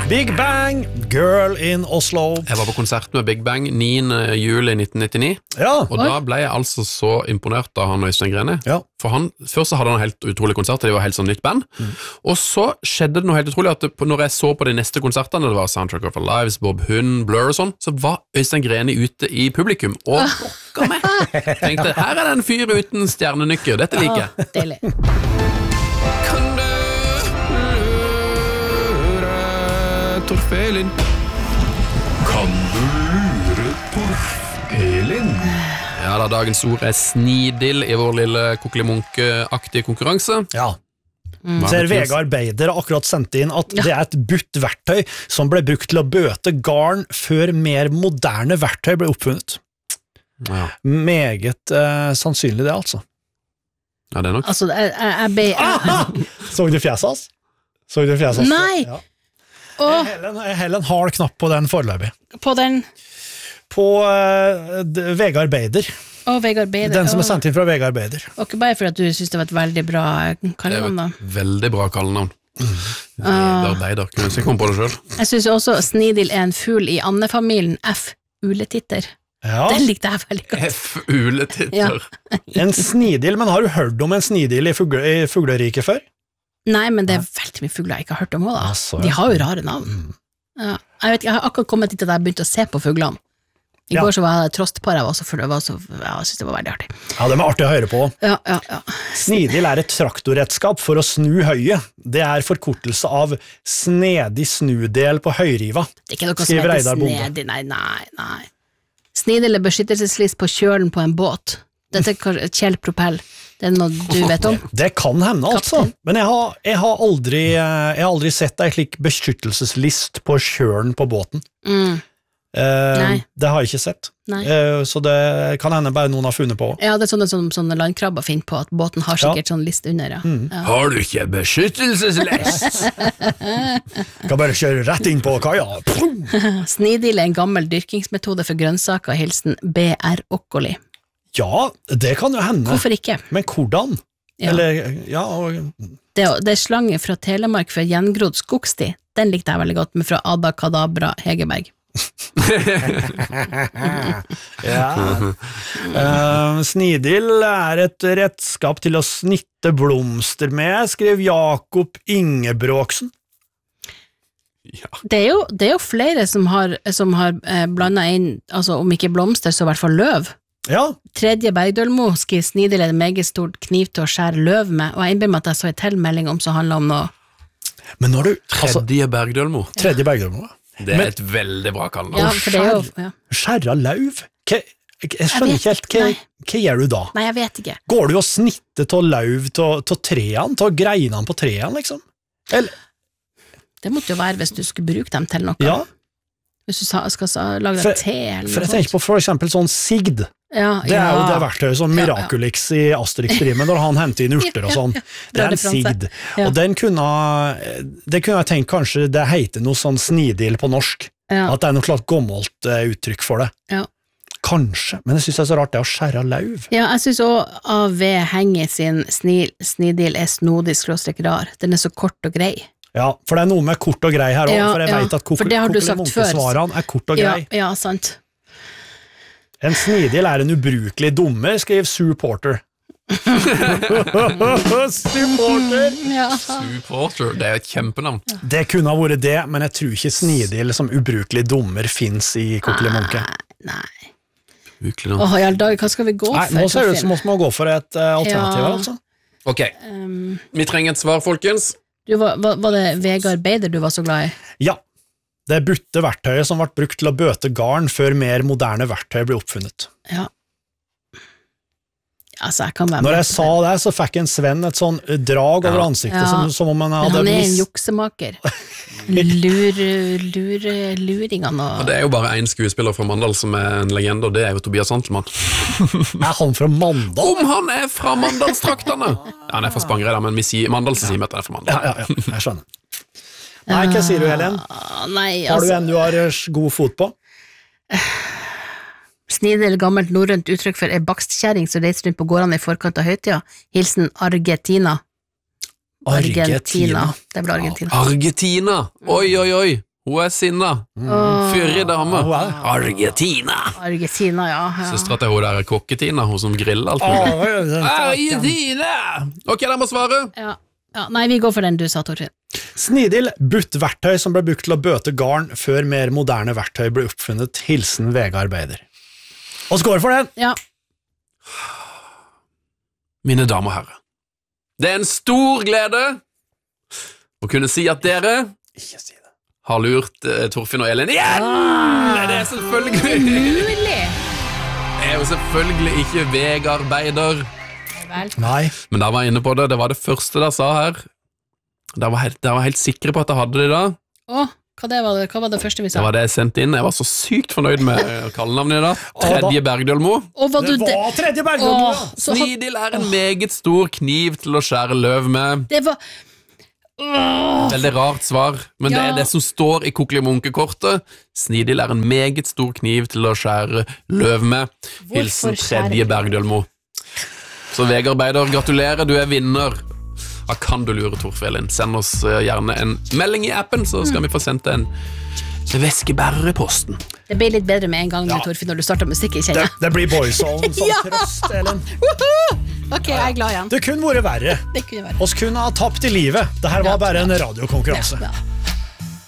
Big Bang, Girl in Oslo. Jeg var på konsert med Big Bang 9. juli 1999, og da ble jeg altså så imponert av han Øystein Grene. For først så hadde han en helt utrolig konsert, det var helt sånn nytt band, og så skjedde det noe helt utrolig, at når jeg så på de neste konsertene, det var Soundtrack of Our Lives, Bob Hund, Blur og sånn, så var Øystein Grene ute i publikum, og bokka meg. Jeg tenkte, her er det en fyr uten stjernenykker, dette liker jeg. Deilig. Torf-Elin. Kan du lure Torf-Elin? Ja da, dagens ord er snidill i vår lille kokkelimunk-aktige konkurranse. Ja. Ser Vegard Beider har akkurat sendt inn at det er et butt verktøy som ble brukt til å bøte garn før mer moderne verktøy ble oppfunnet. Meget sannsynlig det, altså. Ja, det er nok. Altså, jeg ble... Så du fjeset, altså? Så du fjeset? Nei! Ja. Jeg heller en hard knapp på den foreløpig. På den? På Vegard Beider. Vegard Beider. Den som er sendt inn fra Vegard Beider. Og ikke bare for at du synes det var et veldig bra kallenavn da. Det er et veldig bra kallenavn. Vegard Beider, kunne jeg ikke komme på det selv. Jeg synes også Snidill er en fugl i andefamilien F-uletitter. Ja. Den likte jeg veldig godt. F-uletitter. Ja. En snidill, men har du hørt om en snidill i fugleriket før? Nei, men det er veldig mye fugler jeg ikke har hørt om også, da. Altså, de har jo rare navn. Ja. Jeg vet ikke, jeg har akkurat kommet dit at jeg begynte å se på fuglene. I går så var jeg trostpar, jeg synes det var veldig artig. Ja, det er artig å høre på. Ja. Snidill er et traktorredskap for å snu høyet. Det er forkortelse av snedig snudel på høyriva. Det er ikke noe som heter snedig, nei. Snidill er beskyttelseslist på kjølen på en båt. Dette er et kjeldpropell. Det er noe du vet om? Det kan hende, altså. Men jeg har aldri sett en slik beskyttelseslist på kjølen på båten. Det har jeg ikke sett. Så det kan hende bare noen har funnet på. Ja, det er sånne landkrabber finner på at båten har sikkert sånn list under. Ja. Har du ikke beskyttelseslist? Kan bare kjøre rett inn på kaja. Snidill er en gammel dyrkingsmetode for grønnsaker, hilsen B.R. Okkoli. Ja, det kan jo hende. Hvorfor ikke? Men hvordan? Ja. Det er slange fra Telemark for gjengrodd skogsti. Den likte jeg veldig godt, men fra Ada Kadabra Hegerberg. Snidill er et redskap til å snitte blomster med, skrev Jakob Ingebroksen. Ja. Det er jo flere som har blandet inn, altså om ikke blomster, så i hvert fall løv. Ja. Tredje Bergdølmo skriver Snidill er en meget stort kniv til å skjære løv med, og jeg innbiller meg at jeg så en tilmelding om som handler om noe. Men når du... Tredje Bergdølmo. Tredje Bergdølmo, Det er et veldig bra kallenavn. Ja, for det er jo... Skjære løv? Jeg skjønner ikke helt, hva gjør du da? Nei, jeg vet ikke. Går du og snitter til løv til trærne, til greinene på trærne, liksom? Eller? Det måtte jo være hvis du skulle bruke dem til noe. Ja. Hvis du skal lage deg te eller noe sånt. For jeg tenker på for eksempel sånn sigd. Det er jo det verktøyet som Miraculix i Asterix-driver når han henter inn urter og sånn. Det er en sigd. Og det kunne jeg tenkt kanskje det heter noe sånn snidill på norsk. At det er noe klart gammelt uttrykk for det. Kanskje, men jeg synes det er så rart det å skjære løv. Ja, jeg synes også A.V. Henge sin snidill er snodig/rar. Den er så kort og grei. Ja, for det er noe med kort og grei her også, for jeg vet at kokelimunkesvarene er kort og grei. Ja, sant. En snidill er en ubrukelig dommer, skrev Sue Porter. Supporter, det er jo et kjempenavn. Det kunne ha vært det, men jeg tror ikke snidill som ubrukelig dommer finnes i kokelimunke. Nei. Ja, dag, hva skal vi gå for? Nå ser det ut som vi må gå for et alternativ, altså. Ok, vi trenger et svar, folkens. Var det Vegard Beider du var så glad i? Ja. Det er butte verktøyet som ble brukt til å bøte garn før mer moderne verktøy ble oppfunnet. Ja. Altså, jeg kan være Når jeg sa det, så fikk en Sven et sånn drag over ansiktet, som om han hadde... Men han er en juksemaker. Luringene og... Det er jo bare en skuespiller fra Mandal som er en legende, og det er jo Tobias Santelmann. Er han fra Mandal? Om han er fra Mandalstraktene! Ja, han er fra Spangereid, men Mandal sier vi at han er fra Mandal. Ja, jeg skjønner. Nei, hva sier du, Helen? Nei, har du en du har god fot på? Snidill gammelt norrønt uttrykk for ei bakstkjæring som reiser rundt på gårdene i forkant av høytida. Hilsen Argentina. Det ble Argentina. Argentina, oi. Hun sinna. Fyrig dame. Argentina, ja. Søstera til hun der kokketina, hun som griller alt mulig. Argentina! Ok, dere må svare. Ja. Nei, vi går for den du sa, Torfinn. Snidild, buttverktøy som ble brukt til å bøte garn før mer moderne verktøy ble oppfunnet. Hilsen Vegard Beider. Og skår for den! Ja. Mine damer og herrer, det en stor glede å kunne si at dere har lurt Torfinn og Elin igjen! Det selvfølgelig mulig. Det jo selvfølgelig ikke Vegard Beider. Nei. Men da var jeg inne på det, det var det første dere sa her. Dere var helt sikre på at jeg hadde det da. Hva var det første vi sa? Det var det jeg sendte inn. Jeg var så sykt fornøyd med kallenavnet i dag. Tredje Bergdølmo. Det var Tredje Bergdølmo, ja. Snidild en meget stor kniv til å skjære løv med. Det var... Veldig rart svar, men det det som står i Kokkelimunke-kortet. Snidild en meget stor kniv til å skjære løv med. Hilsen Tredje Bergdølmo. Så Vegard Beider, gratulerer, du vinner. Da kan du lure Torfinn. Send oss gjerne en melding i appen, så skal vi få sendt en veskebærer i posten. Det blir litt bedre med en gang med Torfinn når du starter musikken, kjenner jeg. Det blir Boyzone som trøst, Ellen. Ok, jeg glad igjen. Det kunne vært verre. Det kunne vært verre. Oss kunne ha tapt i livet. Dette var bare en radiokonkurranse.